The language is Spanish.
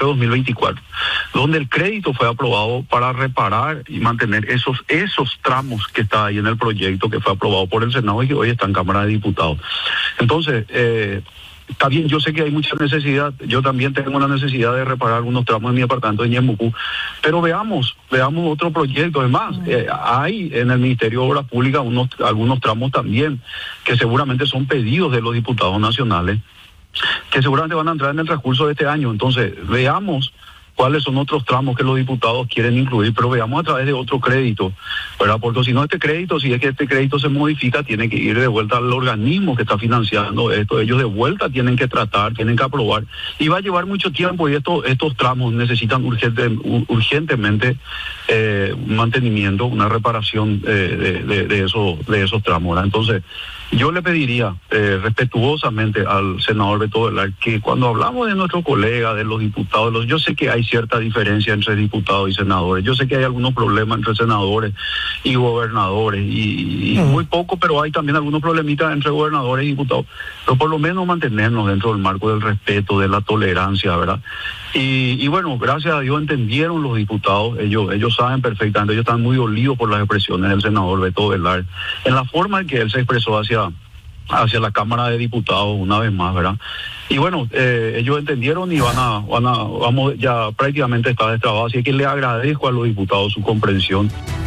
fue 2024, donde el crédito fue aprobado para reparar y mantener esos tramos que está ahí en el proyecto que fue aprobado por el Senado y que hoy está en Cámara de Diputados. Entonces, está bien, yo sé que hay mucha necesidad, yo también tengo la necesidad de reparar algunos tramos de mi apartamento de Ñemucú, pero veamos otro proyecto. Además, hay en el Ministerio de Obras Públicas algunos tramos también que seguramente son pedidos de los diputados nacionales, que seguramente van a entrar en el transcurso de este año. Entonces, veamos cuáles son otros tramos que los diputados quieren incluir, pero veamos a través de otro crédito, ¿verdad? Porque si no, si es que este crédito se modifica, tiene que ir de vuelta al organismo que está financiando esto. Ellos de vuelta tienen que tratar, tienen que aprobar, y va a llevar mucho tiempo, y estos tramos necesitan urgentemente mantenimiento, una reparación de esos tramos, ¿verdad? Entonces, yo le pediría respetuosamente al senador Beto Velar que cuando hablamos de nuestros colegas, de los diputados, yo sé que hay cierta diferencia entre diputados y senadores, yo sé que hay algunos problemas entre senadores y gobernadores, y muy poco, pero hay también algunos problemitas entre gobernadores y diputados, pero por lo menos mantenernos dentro del marco del respeto, de la tolerancia, ¿verdad? Y bueno, gracias a Dios entendieron los diputados, ellos saben perfectamente, ellos están muy dolidos por las expresiones del senador Beto Velar, en la forma en que él se expresó hacia la Cámara de Diputados una vez más, ¿verdad? Y bueno, ellos entendieron y vamos, ya prácticamente está destrabado, así que le agradezco a los diputados su comprensión.